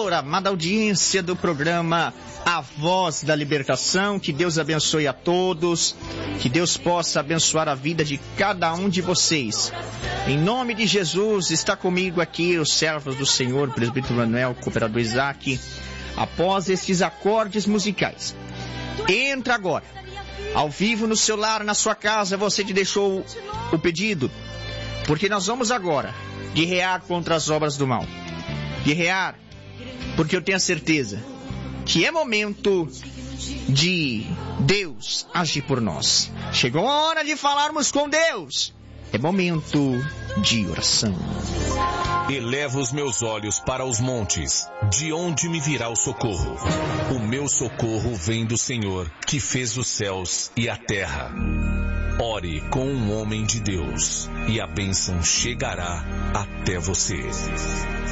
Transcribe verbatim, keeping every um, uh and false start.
Senhor, amada audiência do programa A Voz da Libertação, que Deus abençoe a todos, que Deus possa abençoar a vida de cada um de vocês. Em nome de Jesus, está comigo aqui os servos do Senhor, presbítero Manuel, cooperador Isaac, após estes acordes musicais. Entra agora, ao vivo no seu lar, na sua casa, você que deixou o pedido, porque nós vamos agora guerrear contra as obras do mal. Guerrear, porque eu tenho a certeza que é momento de Deus agir por nós. Chegou a hora de falarmos com Deus. É momento de oração. Elevo os meus olhos para os montes, de onde me virá o socorro? O meu socorro vem do Senhor, que fez os céus e a terra. Ore com um homem de Deus, e a bênção chegará até você.